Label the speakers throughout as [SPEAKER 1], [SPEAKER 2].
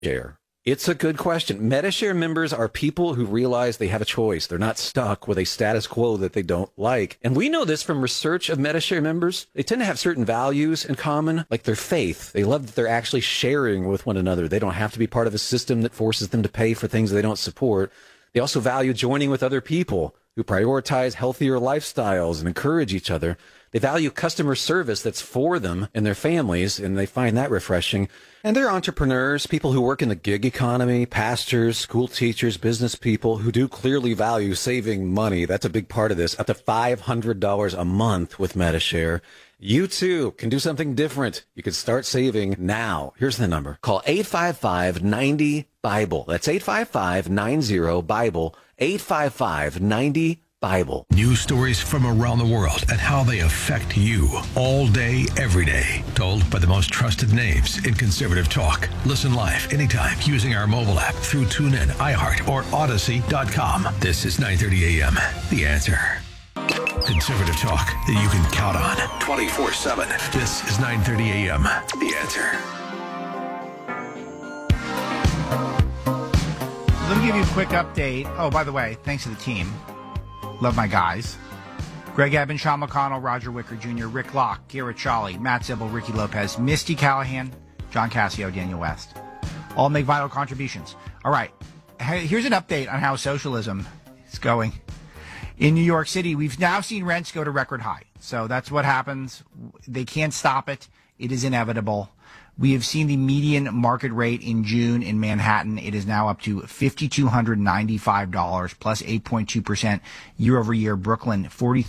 [SPEAKER 1] Share? It's a good question. Medi-Share members are people who realize they have a choice. They're not stuck with a status quo that they don't like. And we know this from research of Medi-Share members. They tend to have certain values in common, like their faith. They love that they're actually sharing with one another. They don't have to be part of a system that forces them to pay for things they don't support. They also value joining with other people who prioritize healthier lifestyles and encourage each other. They value customer service that's for them and their families, and they find that refreshing. And they're entrepreneurs, people who work in the gig economy, pastors, school teachers, business people who do clearly value saving money. That's a big part of this, up to $500 a month with Medi-Share. You too can do something different. You can start saving now. Here's the number. Call 855-90-BIBLE. That's 855-90-BIBLE. 855-90-BIBLE.
[SPEAKER 2] News stories from around the world and how they affect you all day, every day. Told by the most trusted names in conservative talk. Listen live anytime using our mobile app through TuneIn, iHeart, or Odyssey.com. This is 9:30 a.m. The Answer. Conservative talk that you can count on 24/7. This is 9:30 a.m. The Answer.
[SPEAKER 3] Let me give you a quick update. Oh, by the way, thanks to the team. Love my guys. Greg Eben, Sean McConnell, Roger Wicker Jr., Rick Locke, Garrett Shawley, Matt Zibble, Ricky Lopez, Misty Callahan, John Cassio, Daniel West. All make vital contributions. All right. Here's an update on how socialism is going. In New York City, we've now seen rents go to record high. So that's what happens. They can't stop it. It is inevitable. We have seen the median market rate in June in Manhattan. It is now up to $5,295 plus 8.2% year over year. Brooklyn,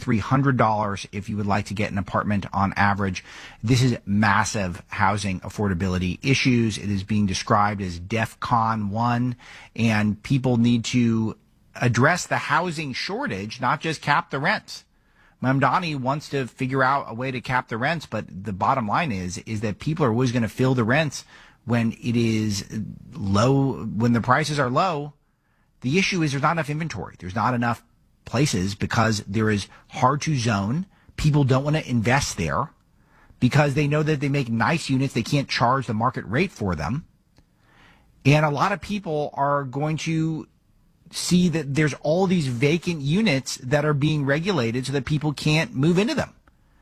[SPEAKER 3] $4,300 if you would like to get an apartment on average. This is massive housing affordability issues. It is being described as DEFCON 1, and people need to address the housing shortage, not just cap the rents. Mamdani wants to figure out a way to cap the rents, but the bottom line is that people are always going to fill the rents when it is low, when the prices are low. The issue is there's not enough inventory. There's not enough places because there is hard to zone. People don't want to invest there because they know that they make nice units. They can't charge the market rate for them. And a lot of people are going to see that there's all these vacant units that are being regulated so that people can't move into them.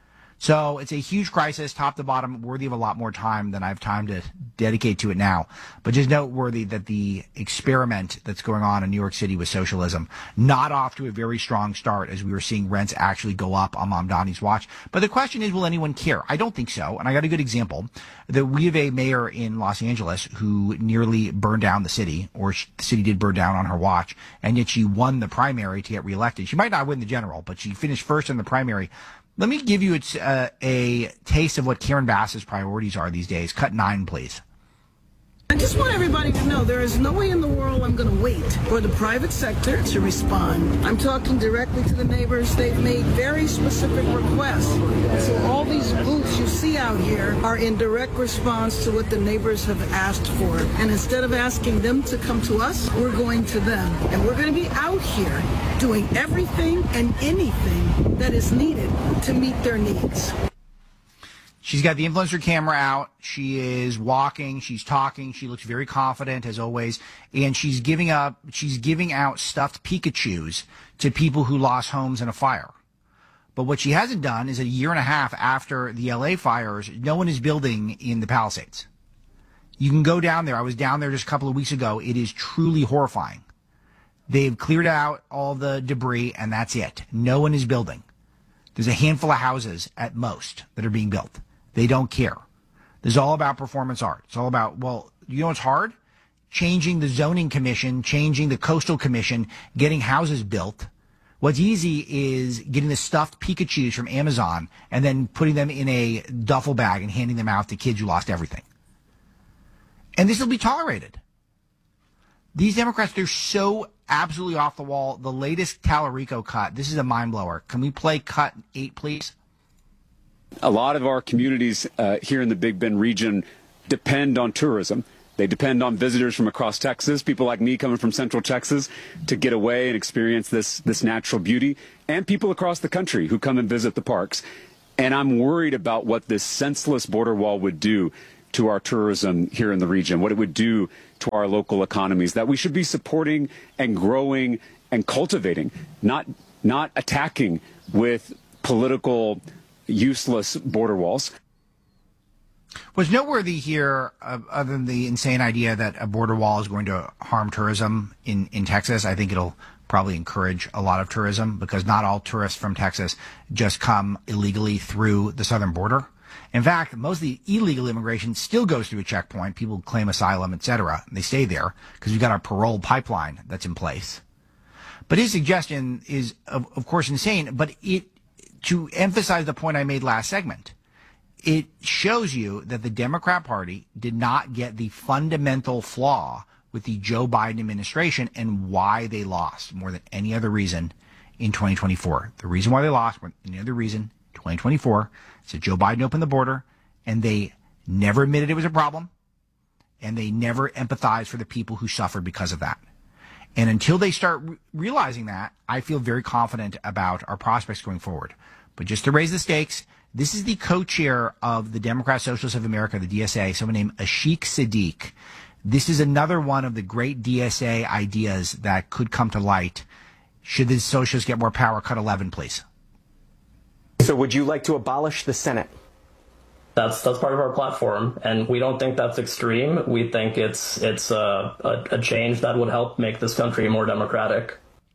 [SPEAKER 3] So it's a huge crisis, top to bottom, worthy of a lot more time than I have time to dedicate to it now. But just noteworthy that the experiment that's going on in New York City with socialism, not off to a very strong start as we were seeing rents actually go up on Mamdani's watch. But the question is, will anyone care? I don't think so. And I got a good example that we have a mayor in Los Angeles who nearly burned down the city, or the city did burn down on her watch, and yet she won the primary to get reelected. She might not win the general, but she finished first in the primary. Let me give you a taste of what Karen Bass's priorities are these days. Cut 9, please.
[SPEAKER 4] I just want everybody to know there is no way in the world I'm going to wait for the private sector to respond. I'm talking directly to the neighbors. They've made very specific requests. So all these booths you see out here are in direct response to what the neighbors have asked for. And instead of asking them to come to us, we're going to them. And we're going to be out here doing everything and anything that is needed to meet their needs.
[SPEAKER 3] She's got the influencer camera out. She is walking. She's talking. She looks very confident as always. And she's giving out stuffed Pikachus to people who lost homes in a fire. But what she hasn't done is a year and a half after the LA fires, no one is building in the Palisades. You can go down there. I was down there just a couple of weeks ago. It is truly horrifying. They've cleared out all the debris and that's it. No one is building. There's a handful of houses at most that are being built. They don't care. This is all about performance art. It's all about, well, you know what's hard? Changing the zoning commission, changing the coastal commission, getting houses built. What's easy is getting the stuffed Pikachus from Amazon and then putting them in a duffel bag and handing them out to kids who lost everything. And this will be tolerated. These Democrats, they're so absolutely off the wall. The latest Tallarico cut, this is a mind blower. Can we play cut 8, please?
[SPEAKER 5] A lot of our communities here in the Big Bend region depend on tourism. They depend on visitors from across Texas, people like me coming from Central Texas to get away and experience this natural beauty, and people across the country who come and visit the parks. And I'm worried about what this senseless border wall would do to our tourism here in the region, what it would do to our local economies, that we should be supporting and growing and cultivating, not attacking with political, useless border walls.
[SPEAKER 3] What's noteworthy here, other than the insane idea that a border wall is going to harm tourism in Texas, I think it'll probably encourage a lot of tourism, because not all tourists from Texas just come illegally through the southern border. In fact, most of the illegal immigration still goes through a checkpoint. People claim asylum, etc. They stay there because we've got our parole pipeline that's in place. But his suggestion is, of course, insane. But to emphasize the point I made last segment, it shows you that the Democrat Party did not get the fundamental flaw with the Joe Biden administration and why they lost more than any other reason in 2024. The reason why they lost more than any other reason in 2024 is that Joe Biden opened the border and they never admitted it was a problem, and they never empathized for the people who suffered because of that. And until they start realizing that, I feel very confident about our prospects going forward. But just to raise the stakes, this is the co-chair of the Democrat Socialists of America, the DSA, someone named Ashik Siddiq. This is another one of the great DSA ideas that could come to light. Should the socialists get more power, cut 11, please.
[SPEAKER 6] So would you like to abolish the Senate?
[SPEAKER 7] That's part of our platform, and we don't think that's extreme. We think it's a change that would help make this country more democratic.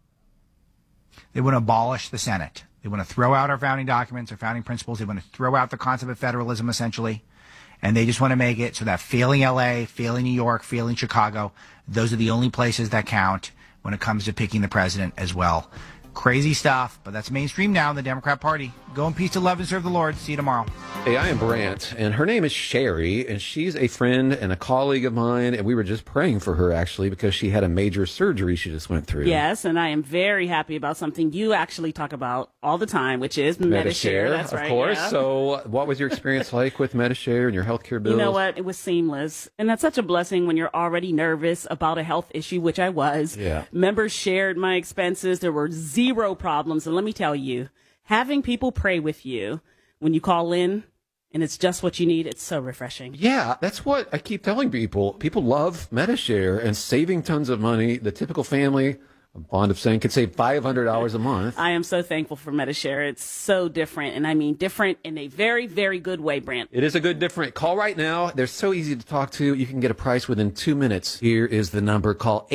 [SPEAKER 3] They want to abolish the Senate. They want to throw out our founding documents, our founding principles. They want to throw out the concept of federalism, essentially. And they just want to make it so that failing LA, failing New York, failing Chicago, those are the only places that count when it comes to picking the president as well. Crazy stuff, but that's mainstream now in the Democrat Party. Go in peace to love and serve the Lord. See you tomorrow.
[SPEAKER 1] Hey, I am Brant, and her name is Sherry, and she's a friend and a colleague of mine, and we were just praying for her, actually, because she had a major surgery she just went through.
[SPEAKER 8] Yes, and I am very happy about something you actually talk about all the time, which is Medi-Share. That's right,
[SPEAKER 1] of course.
[SPEAKER 8] Yeah.
[SPEAKER 1] So what was your experience like with Medi-Share and your healthcare bills?
[SPEAKER 8] You know what? It was seamless. And that's such a blessing when you're already nervous about a health issue, which I was.
[SPEAKER 1] Yeah.
[SPEAKER 8] Members shared my expenses. There were zero problems. And let me tell you, having people pray with you when you call in and it's just what you need, it's so refreshing.
[SPEAKER 1] Yeah, that's what I keep telling people. People love Medi-Share and saving tons of money. The typical family, I'm fond of saying, could save $500 a month.
[SPEAKER 8] I am so thankful for Medi-Share. It's so different, and I mean different in a very, very good way, Brant.
[SPEAKER 1] It is a good different. Call right now. They're so easy to talk to. You can get a price within 2 minutes. Here is the number. Call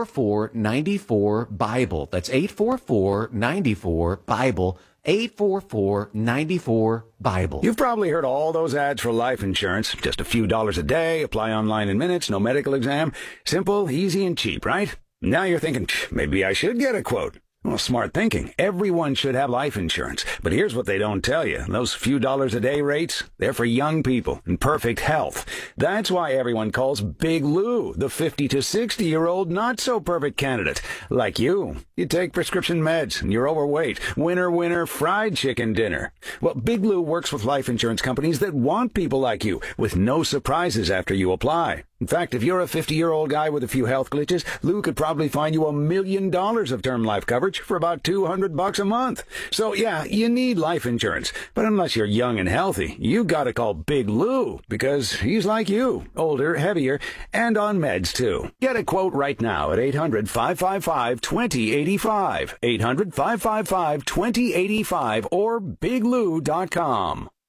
[SPEAKER 1] 844-94-BIBLE. That's 844-94-BIBLE. 844-94-BIBLE.
[SPEAKER 9] You've probably heard all those ads for life insurance. Just a few dollars a day, apply online in minutes, no medical exam. Simple, easy, and cheap, right? Now you're thinking, maybe I should get a quote. Well, smart thinking. Everyone should have life insurance. But here's what they don't tell you. Those few dollars a day rates, they're for young people in perfect health. That's why everyone calls Big Lou the 50 to 60-year-old not-so-perfect candidate. Like you. You take prescription meds and you're overweight. Winner, fried chicken dinner. Well, Big Lou works with life insurance companies that want people like you with no surprises after you apply. In fact, if you're a 50-year-old guy with a few health glitches, Lou could probably find you $1 million of term life coverage for about $200 a month. So yeah, you need life insurance. But unless you're young and healthy, you gotta call Big Lou, because he's like you, older, heavier, and on meds too. Get a quote right now at 800-555-2085, 800-555-2085, or biglou.com.